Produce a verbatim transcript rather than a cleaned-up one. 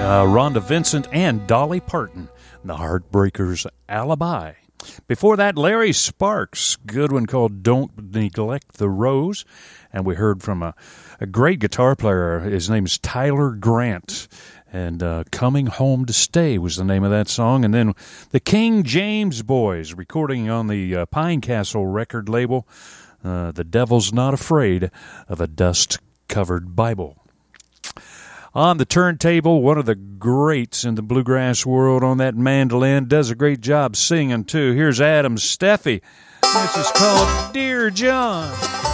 uh, Rhonda Vincent and Dolly Parton, the Heartbreakers' Alibi. Before that, Larry Sparks, good one called Don't Neglect the Rose. And we heard from a, a great guitar player. His name is Tyler Grant. And uh, Coming Home to Stay was the name of that song. And then the King James Boys, recording on the uh, Pine Castle record label, uh, The Devil's Not Afraid of a Dust-Covered Bible. On the turntable, one of the greats in the bluegrass world on that mandolin, does a great job singing, too. Here's Adam Steffi. This is called Dear John.